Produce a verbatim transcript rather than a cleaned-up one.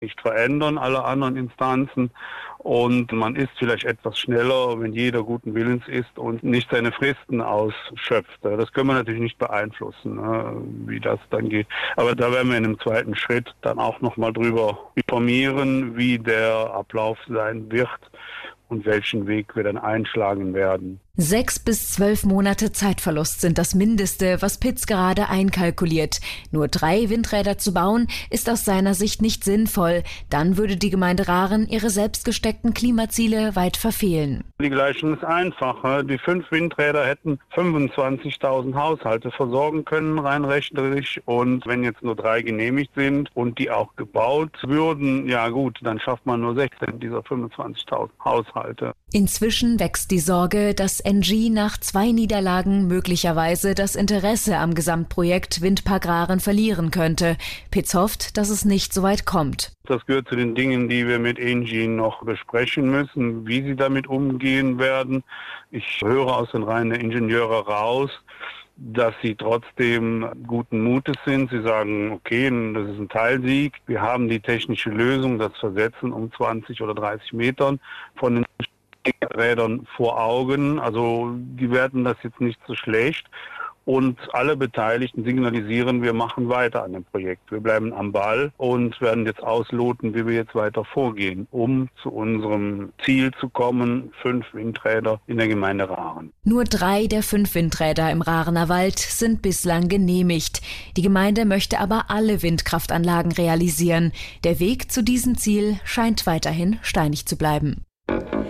nicht verändern, alle anderen Instanzen. Und man ist vielleicht etwas schneller, wenn jeder guten Willens ist und nicht seine Fristen ausschöpft. Das können wir natürlich nicht beeinflussen, wie das dann geht. Aber da werden wir in einem zweiten Schritt dann auch nochmal drüber informieren, wie der Ablauf sein wird und welchen Weg wir dann einschlagen werden. Sechs bis zwölf Monate Zeitverlust sind das Mindeste, was Pitz gerade einkalkuliert. Nur drei Windräder zu bauen, ist aus seiner Sicht nicht sinnvoll. Dann würde die Gemeinde Rahren ihre selbst gesteckten Klimaziele weit verfehlen. Die Gleichung ist einfacher. Die fünf Windräder hätten fünfundzwanzigtausend Haushalte versorgen können, rein rechnerisch. Und wenn jetzt nur drei genehmigt sind und die auch gebaut würden, ja gut, dann schafft man nur sechzehn dieser fünfundzwanzigtausend Haushalte. Inzwischen wächst die Sorge, dass N G nach zwei Niederlagen möglicherweise das Interesse am Gesamtprojekt Windpark Rahren verlieren könnte. Pitz hofft, dass es nicht so weit kommt. Das gehört zu den Dingen, die wir mit N G noch besprechen müssen, wie sie damit umgehen werden. Ich höre aus den Reihen der Ingenieure raus, dass sie trotzdem guten Mutes sind. Sie sagen, okay, das ist ein Teilsieg. Wir haben die technische Lösung, das Versetzen um zwanzig oder dreißig Metern von den Rädern vor Augen. Also die werten das jetzt nicht so schlecht. Und alle Beteiligten signalisieren, wir machen weiter an dem Projekt. Wir bleiben am Ball und werden jetzt ausloten, wie wir jetzt weiter vorgehen, um zu unserem Ziel zu kommen, fünf Windräder in der Gemeinde Rahren. Nur drei der fünf Windräder im Rarener Wald sind bislang genehmigt. Die Gemeinde möchte aber alle Windkraftanlagen realisieren. Der Weg zu diesem Ziel scheint weiterhin steinig zu bleiben.